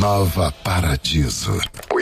Nova Paradiso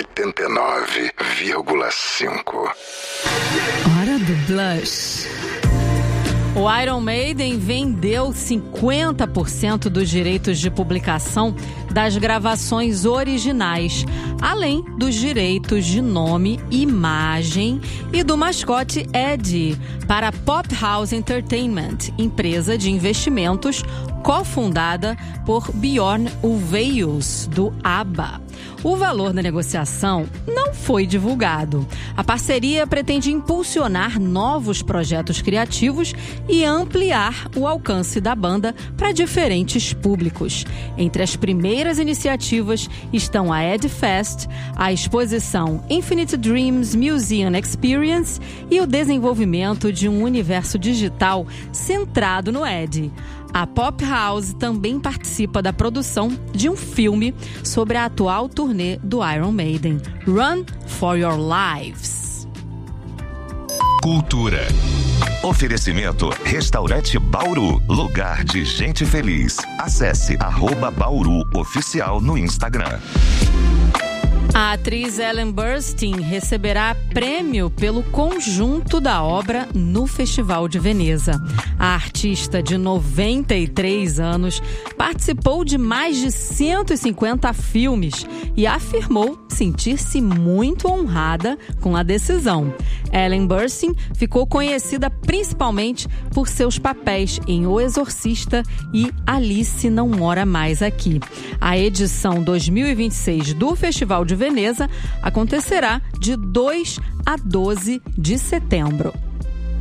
89,5. Hora do Blush. O Iron Maiden vendeu 50% dos direitos de publicação das gravações originais, além dos direitos de nome, imagem e do mascote Eddie, para a Pop House Entertainment, empresa de investimentos cofundada por Björn Ulvaeus, do ABBA. O valor da negociação não foi divulgado. A parceria pretende impulsionar novos projetos criativos e ampliar o alcance da banda para diferentes públicos. Entre as primeiras iniciativas estão a Ed Fest, a exposição Infinite Dreams Museum Experience e o desenvolvimento de um universo digital centrado no Ed. A Pop House também participa da produção de um filme sobre a atual turnê do Iron Maiden, Run for Your Lives. Cultura. Oferecimento Restaurante Bauru, lugar de gente feliz. Acesse @Bauru Oficial no Instagram. A atriz Ellen Burstyn receberá prêmio pelo conjunto da obra no Festival de Veneza. A artista de 93 anos participou de mais de 150 filmes e afirmou sentir-se muito honrada com a decisão. Ellen Burstyn ficou conhecida principalmente por seus papéis em O Exorcista e Alice Não Mora Mais Aqui. A edição 2026 do Festival de Veneza acontecerá de 2 a 12 de setembro.